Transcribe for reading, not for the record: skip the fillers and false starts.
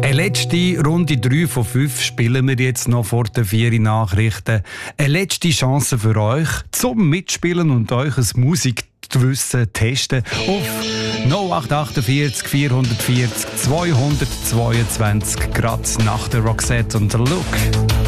Eine letzte Runde 3 von 5 spielen wir jetzt noch vor den 4 Nachrichten. Eine letzte Chance für euch, zum Mitspielen und euch ein Musikwissen testen auf 0848 440 222, gerade nach der Roxette und der Look.